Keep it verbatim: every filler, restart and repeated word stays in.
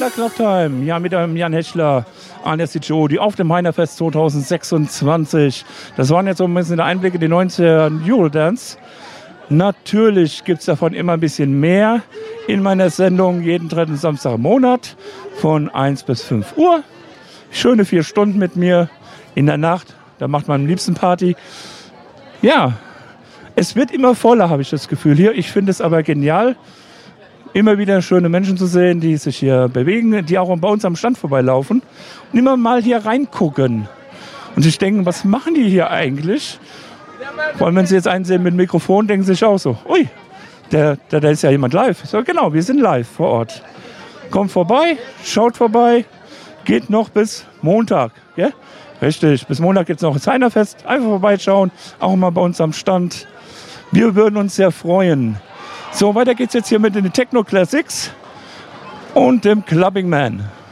Hechler Clubtime, ja, mit einem Jan Hechler, alias die Jody, auf dem Heinerfest zwanzig sechsundzwanzig. Das waren jetzt so ein bisschen Einblicke in die neunziger Eurodance. Natürlich gibt es davon immer ein bisschen mehr in meiner Sendung, jeden dritten Samstag im Monat von eins bis fünf Uhr. Schöne vier Stunden mit mir in der Nacht, da macht man am liebsten Party. Ja, es wird immer voller, habe ich das Gefühl hier. Ich finde es aber genial, immer wieder schöne Menschen zu sehen, die sich hier bewegen, die auch bei uns am Stand vorbeilaufen und immer mal hier reingucken und sich denken, was machen die hier eigentlich? Vor allem, wenn sie jetzt einen sehen mit Mikrofon, denken sie sich auch so, ui, da, da, da ist ja jemand live. So, genau, wir sind live vor Ort. Kommt vorbei, schaut vorbei, geht noch bis Montag. Ja? Richtig, bis Montag gibt es noch ein Heinerfest. Einfach vorbeischauen, auch mal bei uns am Stand. Wir würden uns sehr freuen. So, weiter geht's jetzt hier mit den Techno Classics und dem Clubbing Man.